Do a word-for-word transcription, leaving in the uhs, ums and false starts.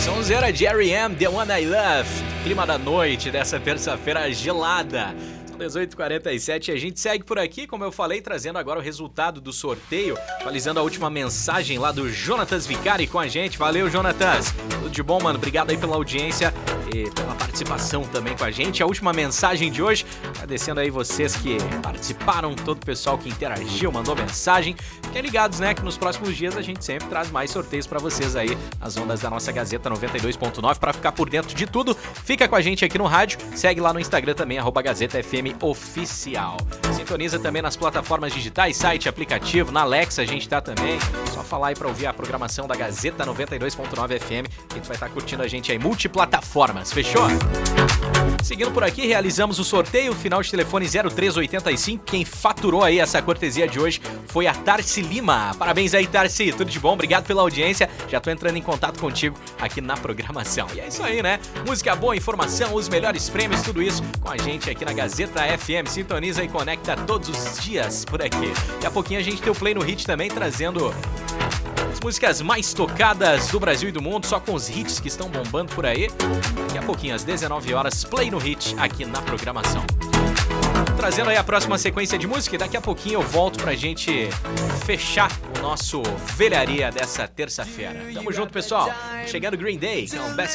Sonzeira Jerry M, The One I Love. Clima da noite dessa terça-feira gelada. São dezoito e quarenta e sete e a gente segue por aqui, como eu falei, trazendo agora o resultado do sorteio, atualizando a última mensagem lá do Jonatas Vicari com a gente. Valeu, Jonatas. Tudo de bom, mano. Obrigado aí pela audiência e pela participação também com a gente. A última mensagem de hoje, agradecendo aí vocês que participaram, todo o pessoal que interagiu, mandou mensagem. Fiquem ligados, né, que nos próximos dias a gente sempre traz mais sorteios pra vocês aí nas ondas da nossa Gazeta noventa e dois ponto nove pra ficar por dentro de tudo. Fica com a gente aqui no rádio, segue lá no Instagram também, arroba Gazeta F M Oficial. Sintoniza também nas plataformas digitais, site, aplicativo, na Alexa a gente tá também. Só falar aí pra ouvir a programação da Gazeta noventa e dois ponto nove F M, que a gente vai estar curtindo a gente aí, multiplataformas, fechou? Seguindo por aqui, realizamos o sorteio, final de telefone zero três oitenta e cinco. Quem faturou aí essa cortesia de hoje foi a Tarci Lima. Parabéns aí, Tarci, tudo de bom, obrigado pela audiência. Já tô entrando em contato contigo aqui na programação. E é isso aí, né? Música boa, informação, os melhores prêmios, tudo isso com a gente aqui na Gazeta F M. Sintoniza e conecta todos os dias por aqui. Daqui a pouquinho a gente tem o Play no Hit também, trazendo as músicas mais tocadas do Brasil e do mundo, só com os hits que estão bombando por aí. Daqui a pouquinho, às dezenove horas, Play no Hit aqui na programação. Trazendo aí a próxima sequência de música e daqui a pouquinho eu volto pra gente fechar o nosso velharia dessa terça-feira. Tamo junto, pessoal. Chegando Green Day, que é o Best